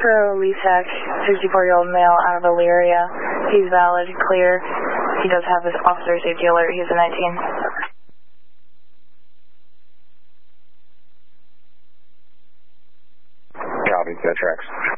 Pro LETAC, 64-year-old male out of Elyria. He's valid, clear. He does have his officer safety alert. He's a 19. Copy, that tracks.